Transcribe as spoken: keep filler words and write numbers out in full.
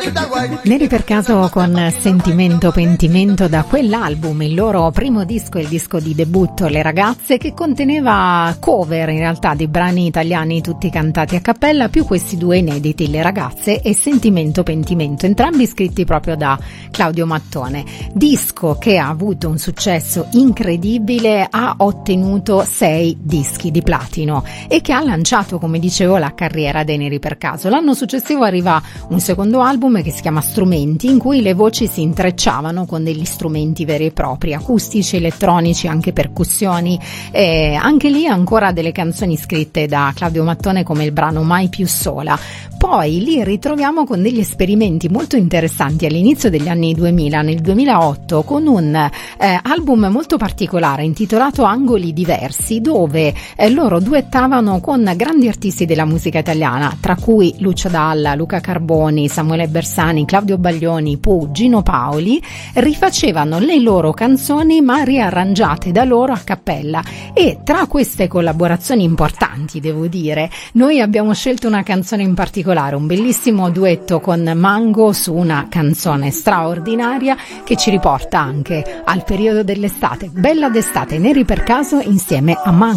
Neri per caso con Sentimento Pentimento, da quell'album, il loro primo disco, il disco di debutto Le Ragazze, che conteneva cover in realtà di brani italiani tutti cantati a cappella, più questi due inediti, Le Ragazze e Sentimento Pentimento, entrambi scritti proprio da Claudio Mattone. Disco che ha avuto un successo incredibile, ha ottenuto sei dischi di platino e che ha lanciato, come dicevo, la carriera dei Neri per caso. L'anno successivo arriva un secondo album che si chiama Strumenti, in cui le voci si intrecciavano con degli strumenti veri e propri, acustici, elettronici, anche percussioni, e anche lì ancora delle canzoni scritte da Claudio Mattone, come il brano Mai più sola. Poi li ritroviamo con degli esperimenti molto interessanti all'inizio degli anni duemila, nel duemilaotto, con un eh, album molto particolare intitolato Angoli Diversi, dove eh, loro duettavano con grandi artisti della musica italiana, tra cui Lucio Dalla, Luca Carboni, Samuele Bersani, Claudio Baglioni, Pooh, Gino Paoli. Rifacevano le loro canzoni ma riarrangiate da loro a cappella, e tra queste collaborazioni importanti, devo dire, noi abbiamo scelto una canzone in particolare, un bellissimo duetto con Mango su una canzone straordinaria che ci riporta anche al periodo dell'estate. Bella d'estate, Neri per caso insieme a Mango.